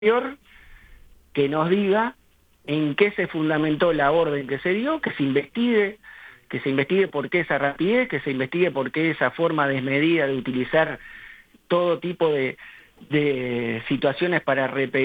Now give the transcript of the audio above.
que nos diga en qué se fundamentó la orden que se dio, que se investigue por qué esa rapidez, que se investigue por qué esa forma desmedida de utilizar todo tipo de situaciones para repetir